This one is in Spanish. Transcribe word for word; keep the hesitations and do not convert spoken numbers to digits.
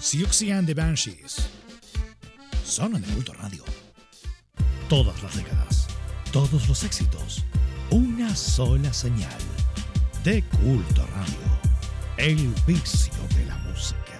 Siouxsie and the Banshees. Sonan de Culto Radio. Todas las décadas, todos los éxitos, una sola señal. De Culto Radio. El vicio de la música.